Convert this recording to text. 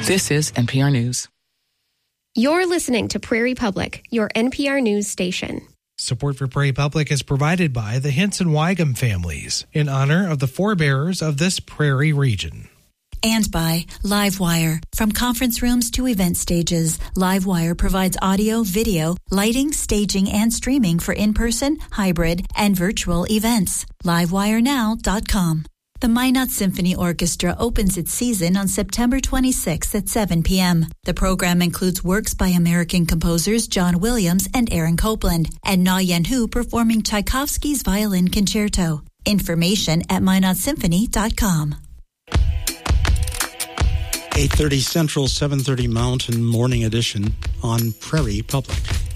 This is NPR News. You're listening to Prairie Public, your NPR News station. Support for Prairie Public is provided by the Hinson-Wygum families in honor of the forebearers of this prairie region. And by Livewire. From conference rooms to event stages, Livewire provides audio, video, lighting, staging, and streaming for in-person, hybrid, and virtual events. LiveWireNow.com. The Minot Symphony Orchestra opens its season on September 26th at 7 p.m. The program includes works by American composers John Williams and Aaron Copland, and Na Yen Hu performing Tchaikovsky's Violin Concerto. Information at MinotSymphony.com. 8:30 Central, 7:30 Mountain Morning Edition on Prairie Public.